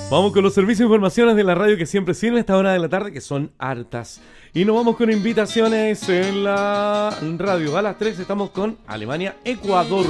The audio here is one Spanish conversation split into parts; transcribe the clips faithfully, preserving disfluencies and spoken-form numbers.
Vamos con los servicios de informaciones de la radio que siempre sirven a esta hora de la tarde, que son hartas. Y nos vamos con invitaciones en la radio. A las tres estamos con Alemania-Ecuador.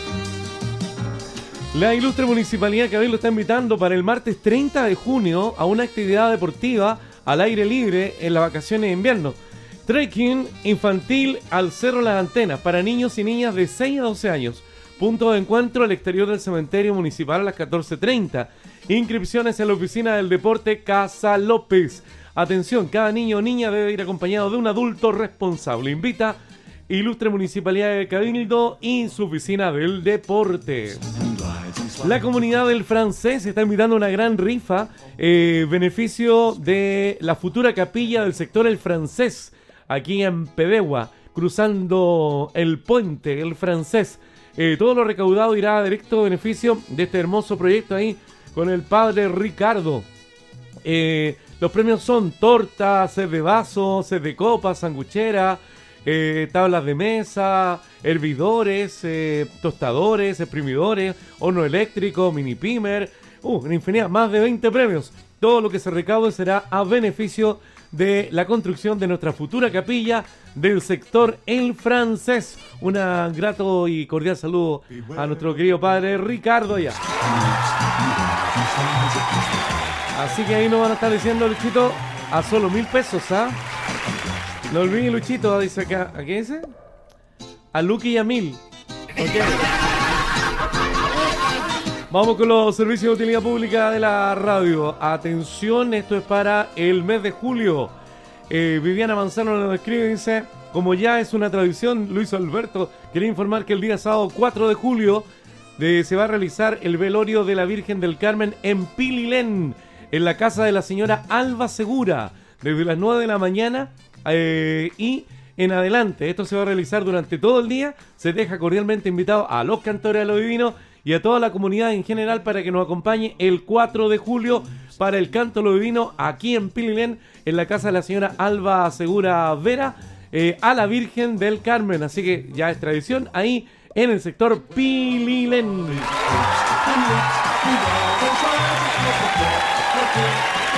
La ilustre Municipalidad de Cabildo está invitando para el martes treinta de junio a una actividad deportiva al aire libre en las vacaciones de invierno. Trekking infantil al Cerro Las Antenas para niños y niñas de seis a doce años. Punto de encuentro al exterior del cementerio municipal a las catorce treinta. Inscripciones en la oficina del deporte Casa López. Atención, cada niño o niña debe ir acompañado de un adulto responsable. Invita Ilustre Municipalidad de Cabildo y su oficina del deporte. La comunidad del Francés está invitando a una gran rifa, eh, beneficio de la futura capilla del sector El Francés, aquí en Pedegua, cruzando el puente El Francés. Eh, todo lo recaudado irá a directo beneficio de este hermoso proyecto ahí con el padre Ricardo. Eh, los premios son tortas, set de vasos, set de copas, sanguchera, eh, tablas de mesa, hervidores, eh, tostadores, exprimidores, horno eléctrico, mini pimer, uh, una infinidad, más de veinte premios. Todo lo que se recaude será a beneficio de la construcción de nuestra futura capilla del sector El Francés. Un grato y cordial saludo a nuestro querido padre Ricardo allá. Así que ahí nos van a estar diciendo, Luchito, a solo mil pesos, ¿ah? No olviden, Luchito, dice acá, ¿a qué dice? A Luqui y a mil. Okay. Vamos con los servicios de utilidad pública de la radio. Atención, esto es para el mes de julio. Eh, Viviana Manzano nos escribe y dice: como ya es una tradición, Luis Alberto, quería informar que el día sábado cuatro de julio de, se va a realizar el velorio de la Virgen del Carmen en Pililén, en la casa de la señora Alba Segura, desde las nueve de la mañana eh, y en adelante. Esto se va a realizar durante todo el día. Se deja cordialmente invitado a los cantores de lo divino y a toda la comunidad en general para que nos acompañe el cuatro de julio para el canto lo divino aquí en Pililén, en la casa de la señora Alba Segura Vera, eh, a la Virgen del Carmen. Así que ya es tradición ahí en el sector Pililén.